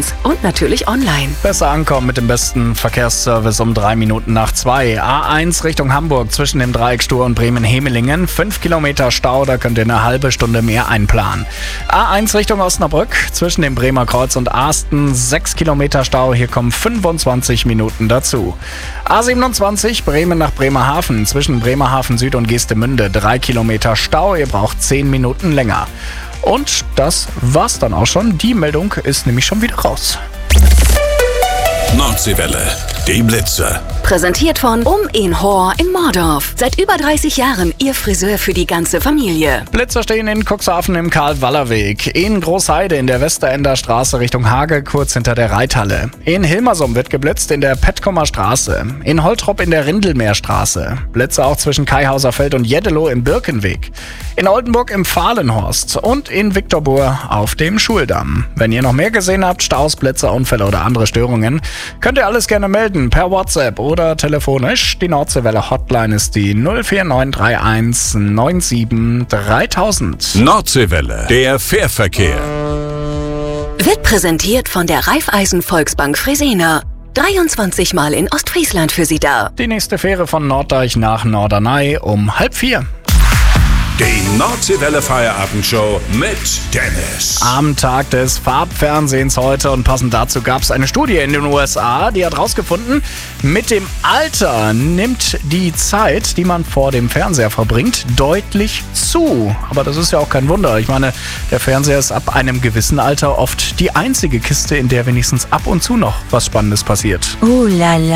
uns und natürlich online. Besser ankommen mit dem besten Verkehrsservice um 3 Minuten nach 2. A1 Richtung Hamburg zwischen dem Dreieck Stur und Bremen-Hemelingen. 5 Kilometer Stau, da könnt ihr eine halbe Stunde mehr einplanen. A1 Richtung Osnabrück zwischen dem Bremer Kreuz und Asten. 6 Kilometer Stau, hier kommen 25 Minuten dazu. A27 Bremen nach Bremerhaven zwischen Bremerhaven Süd und Geestemünde. 3 Kilometer Stau, ihr braucht 10 Minuten länger. Und das war's dann auch schon. Die Meldung ist nämlich schon wieder raus. Nordseewelle, die Blitzer. Präsentiert von in Mordorf. Seit über 30 Jahren Ihr Friseur für die ganze Familie. Blitzer stehen in Cuxhaven im Karl-Waller-Weg. In Großheide in der Westerender Straße Richtung Hagel, kurz hinter der Reithalle. In Hilmersum wird geblitzt in der Petkomer Straße. In Holtrop in der Rindelmeerstraße. Blitze auch zwischen Kaihauser Feld und Jeddeloh im Birkenweg. In Oldenburg im Fahlenhorst und in Viktorbur auf dem Schuldamm. Wenn ihr noch mehr gesehen habt, Staus, Blitze, Unfälle oder andere Störungen, könnt ihr alles gerne melden per WhatsApp oder telefonisch. Die Nordseewelle Hotline ist die 04931 97 3000. Nordseewelle, der Fährverkehr. Wird präsentiert von der Raiffeisen Volksbank Fresenier. 23 Mal in Ostfriesland für Sie da. Die nächste Fähre von Norddeich nach Norderney um 3:30. Die Nordseewelle Feierabendshow mit Dennis. Am Tag des Farbfernsehens heute und passend dazu gab es eine Studie in den USA, die hat rausgefunden, mit dem Alter nimmt die Zeit, die man vor dem Fernseher verbringt, deutlich zu. Aber das ist ja auch kein Wunder. Ich meine, der Fernseher ist ab einem gewissen Alter oft die einzige Kiste, in der wenigstens ab und zu noch was Spannendes passiert. Oh la la.